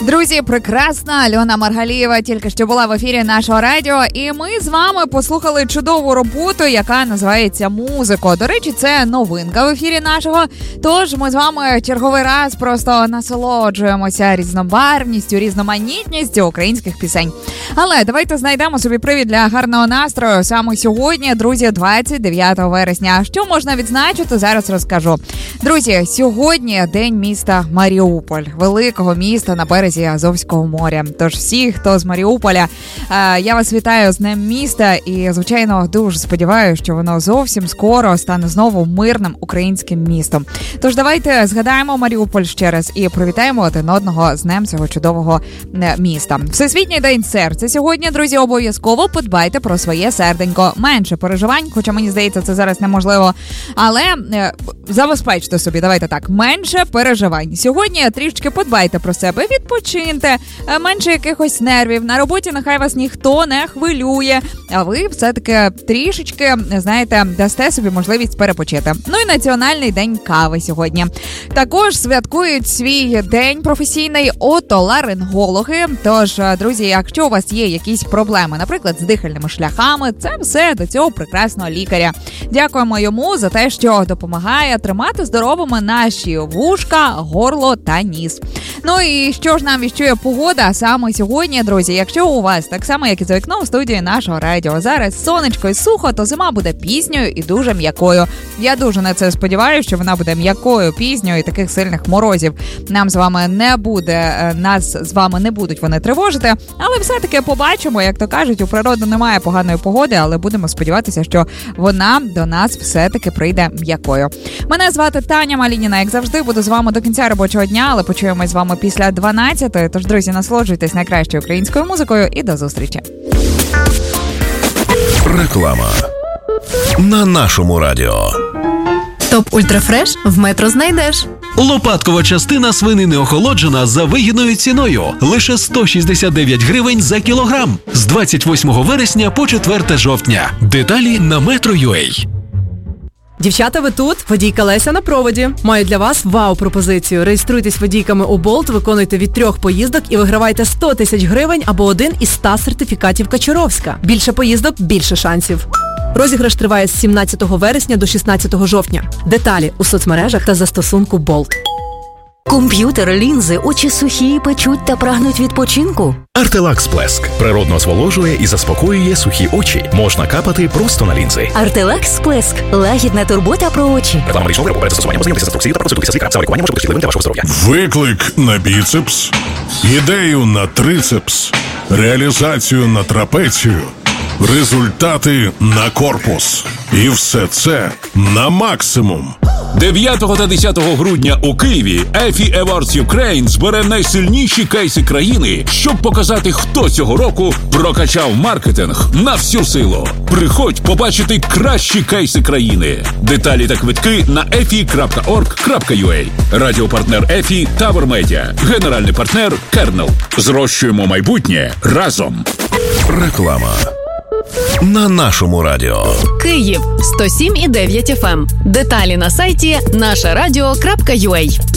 Друзі, прекрасна Альона Маргалієва тільки що була в ефірі нашого радіо, і ми з вами послухали чудову роботу, яка називається «Музико». До речі, це новинка в ефірі нашого, тож ми з вами черговий раз просто насолоджуємося різнобарвністю, різноманітністю українських пісень. Але давайте знайдемо собі привід для гарного настрою саме сьогодні, друзі, 29 вересня. Що можна відзначити, зараз розкажу. Друзі, сьогодні день міста Маріуполь, великого міста на березі Азовського моря. Тож всі, хто з Маріуполя, я вас вітаю з Днем міста і, звичайно, дуже сподіваюся, що воно зовсім скоро стане знову мирним українським містом. Тож давайте згадаємо Маріуполь ще раз і привітаємо один одного з Днем цього чудового міста. Всесвітній день серця сьогодні, друзі, обов'язково подбайте про своє серденько. Менше переживань, хоча мені здається, це зараз неможливо, але забезпечте собі, давайте так, менше переживань. Сьогодні трішки подбайте про себе, відпочиньте, менше якихось нервів. На роботі нехай вас ніхто не хвилює, а ви все-таки трішечки, знаєте, дасте собі можливість перепочити. Ну і Національний день кави сьогодні. Також святкують свій день професійний отоларингологи. Тож, друзі, якщо у вас є якісь проблеми, наприклад, з дихальними шляхами, це все до цього прекрасного лікаря. Дякуємо йому за те, що допомагає тримати здоровими наші вушка, горло та ніс. Ну і що ж нам віщує погода саме сьогодні, друзі? Якщо у вас, так само, як і за вікном в студії нашого радіо, зараз сонечко і сухо, то зима буде пізньою і дуже м'якою. Я дуже на це сподіваюся, що вона буде м'якою, пізньою і таких сильних морозів нам з вами не буде, нас з вами не будуть вони тривожити. Але все-таки побачимо, як то кажуть, у природи немає поганої погоди, але будемо сподіватися, що вона до нас все-таки прийде м'якою. Мене звати Таня Малініна, як завжди, буду з вами до кінця робочого дня, але почуємось з вами після 12-ї. Тож, друзі, насолоджуйтесь найкращою українською музикою і до зустрічі. Реклама на нашому радіо. Топ Ультрафреш в Метро знайдеш. Лопаткова частина свинини охолоджена за вигідною ціною. Лише 169 гривень за кілограм. З 28 вересня по 4 жовтня. Деталі на Metro.ua. Дівчата, ви тут? Водійка Леся на проводі. Маю для вас вау-пропозицію. Реєструйтесь водійками у Болт, виконуйте від 3 поїздок і вигравайте 100 тисяч гривень або один із 100 сертифікатів Качуровська. Більше поїздок – більше шансів. Розіграш триває з 17 вересня до 16 жовтня. Деталі у соцмережах та застосунку Болт. Комп'ютер, лінзи, очі сухі, печуть та прагнуть відпочинку? Артелакс Сплеск природно зволожує і заспокоює сухі очі. Можна капати просто на лінзи. Артелакс Сплеск – лагідна турбота про очі. Реклама медичного виробу. Перед застосуванням ознайомтеся з інструкцією та процедурою з лікаря. Саме лікування може бути шкідливим для вашого здоров'я. Виклик на біцепс, ідею на трицепс, реалізацію на трапецію, результати на корпус. І все це на максимум. 9 та 10 грудня у Києві EFI Awards Ukraine збере найсильніші кейси країни, щоб показати, хто цього року прокачав маркетинг на всю силу. Приходь побачити кращі кейси країни. Деталі та квитки на efi.org.ua. Радіопартнер EFI Tower Media. Генеральний партнер Kernel. Зрощуємо майбутнє разом. Реклама на нашому радіо. Київ 107,9 FM. Деталі на сайті нашарадіо.ua.